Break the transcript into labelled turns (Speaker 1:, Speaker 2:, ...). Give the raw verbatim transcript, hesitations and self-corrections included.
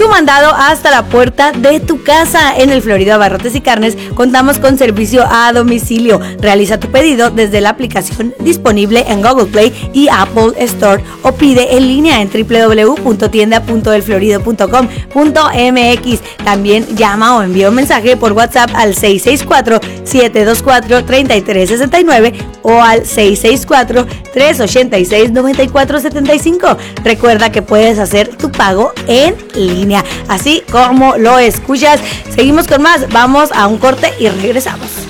Speaker 1: tu mandado hasta la puerta de tu casa. En el Florido Abarrotes y Carnes contamos con servicio a domicilio. Realiza tu pedido desde la aplicación disponible en Google Play y Apple Store o pide en línea en w w w punto tienda punto el florido punto com punto m x. También llama o envía un mensaje por WhatsApp al seis seis cuatro, siete dos cuatro, tres tres seis nueve o al seis seis cuatro, tres ocho seis, nueve cuatro siete cinco. Recuerda que puedes hacer tu pago en línea, así como lo escuchas. Seguimos con más, vamos a un corte y regresamos.